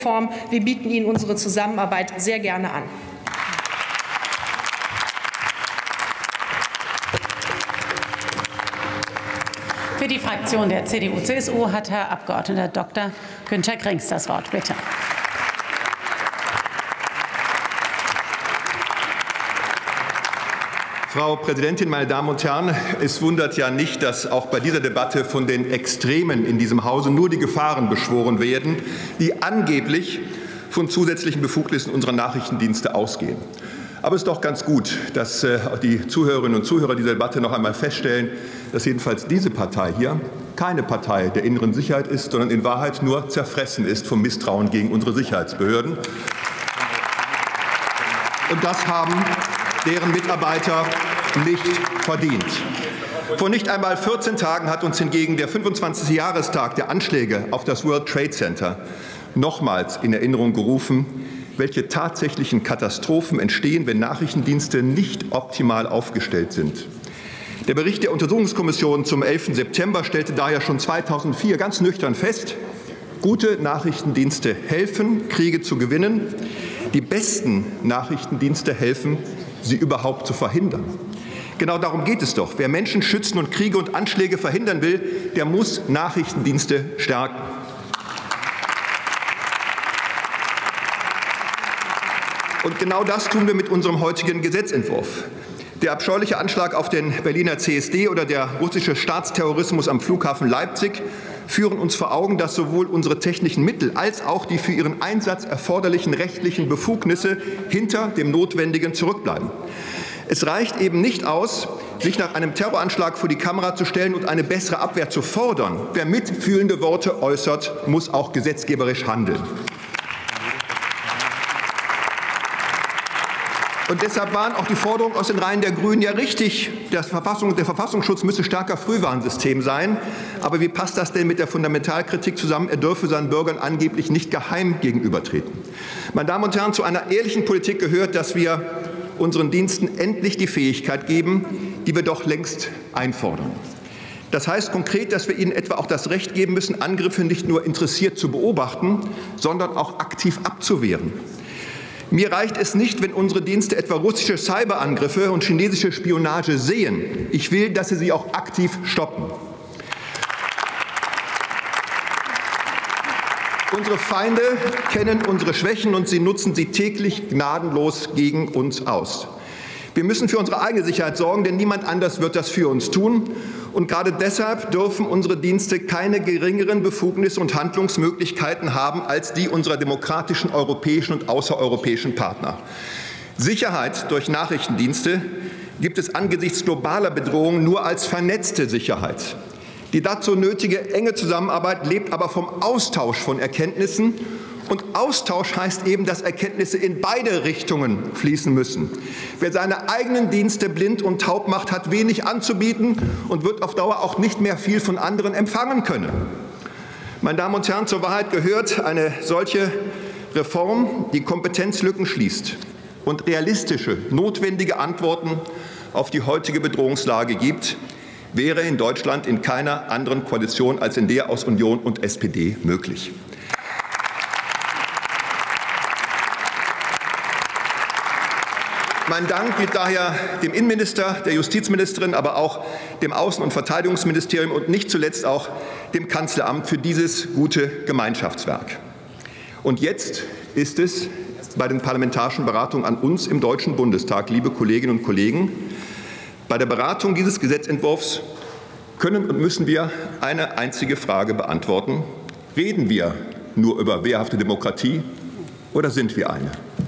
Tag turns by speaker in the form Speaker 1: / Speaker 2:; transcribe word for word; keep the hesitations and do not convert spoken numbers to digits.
Speaker 1: Form. Wir bieten Ihnen unsere Zusammenarbeit sehr gerne an.
Speaker 2: Für die Fraktion der C D U C S U hat Herr Abg. Doktor Günter Grings das Wort. Bitte.
Speaker 3: Frau Präsidentin, meine Damen und Herren! Es wundert ja nicht, dass auch bei dieser Debatte von den Extremen in diesem Hause nur die Gefahren beschworen werden, die angeblich von zusätzlichen Befugnissen unserer Nachrichtendienste ausgehen. Aber es ist doch ganz gut, dass die Zuhörerinnen und Zuhörer dieser Debatte noch einmal feststellen, dass jedenfalls diese Partei hier keine Partei der inneren Sicherheit ist, sondern in Wahrheit nur zerfressen ist vom Misstrauen gegen unsere Sicherheitsbehörden. Und das haben deren Mitarbeiter nicht verdient. Vor nicht einmal vierzehn Tagen hat uns hingegen der fünfundzwanzigste Jahrestag der Anschläge auf das World Trade Center nochmals in Erinnerung gerufen, welche tatsächlichen Katastrophen entstehen, wenn Nachrichtendienste nicht optimal aufgestellt sind. Der Bericht der Untersuchungskommission zum elften September stellte daher schon zweitausendvier ganz nüchtern fest: Gute Nachrichtendienste helfen, Kriege zu gewinnen. Die besten Nachrichtendienste helfen, sie überhaupt zu verhindern. Genau darum geht es doch. Wer Menschen schützen und Kriege und Anschläge verhindern will, der muss Nachrichtendienste stärken. Und genau das tun wir mit unserem heutigen Gesetzentwurf. Der abscheuliche Anschlag auf den Berliner C S D oder der russische Staatsterrorismus am Flughafen Leipzig führen uns vor Augen, dass sowohl unsere technischen Mittel als auch die für ihren Einsatz erforderlichen rechtlichen Befugnisse hinter dem Notwendigen zurückbleiben. Es reicht eben nicht aus, sich nach einem Terroranschlag vor die Kamera zu stellen und eine bessere Abwehr zu fordern. Wer mitfühlende Worte äußert, muss auch gesetzgeberisch handeln. Und deshalb waren auch die Forderungen aus den Reihen der Grünen ja richtig. Das Verfassung, der Verfassungsschutz müsse stärker Frühwarnsystem sein. Aber wie passt das denn mit der Fundamentalkritik zusammen? Er dürfe seinen Bürgern angeblich nicht geheim gegenübertreten. Meine Damen und Herren, zu einer ehrlichen Politik gehört, dass wir unseren Diensten endlich die Fähigkeit geben, die wir doch längst einfordern. Das heißt konkret, dass wir ihnen etwa auch das Recht geben müssen, Angriffe nicht nur interessiert zu beobachten, sondern auch aktiv abzuwehren. Mir reicht es nicht, wenn unsere Dienste etwa russische Cyberangriffe und chinesische Spionage sehen. Ich will, dass sie sie auch aktiv stoppen. Unsere Feinde kennen unsere Schwächen und sie nutzen sie täglich gnadenlos gegen uns aus. Wir müssen für unsere eigene Sicherheit sorgen, denn niemand anders wird das für uns tun. Und gerade deshalb dürfen unsere Dienste keine geringeren Befugnisse und Handlungsmöglichkeiten haben als die unserer demokratischen europäischen und außereuropäischen Partner. Sicherheit durch Nachrichtendienste gibt es angesichts globaler Bedrohungen nur als vernetzte Sicherheit. Die dazu nötige enge Zusammenarbeit lebt aber vom Austausch von Erkenntnissen. Und Austausch heißt eben, dass Erkenntnisse in beide Richtungen fließen müssen. Wer seine eigenen Dienste blind und taub macht, hat wenig anzubieten und wird auf Dauer auch nicht mehr viel von anderen empfangen können. Meine Damen und Herren, zur Wahrheit gehört eine solche Reform, die Kompetenzlücken schließt und realistische, notwendige Antworten auf die heutige Bedrohungslage gibt, wäre in Deutschland in keiner anderen Koalition als in der aus Union und S P D möglich. Mein Dank gilt daher dem Innenminister, der Justizministerin, aber auch dem Außen- und Verteidigungsministerium und nicht zuletzt auch dem Kanzleramt für dieses gute Gemeinschaftswerk. Und jetzt ist es bei den parlamentarischen Beratungen an uns im Deutschen Bundestag, liebe Kolleginnen und Kollegen, bei der Beratung dieses Gesetzentwurfs können und müssen wir eine einzige Frage beantworten. Reden wir nur über wehrhafte Demokratie oder sind wir eine?